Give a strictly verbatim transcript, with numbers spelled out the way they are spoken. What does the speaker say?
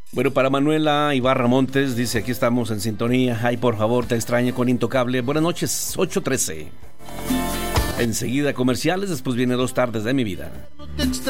Bueno, para Manuela Ibarra Montes, dice, aquí estamos en sintonía. Ay, por favor, te extraño con Intocable. Buenas noches, ocho trece. Enseguida comerciales, después viene Dos Tardes de Mi Vida.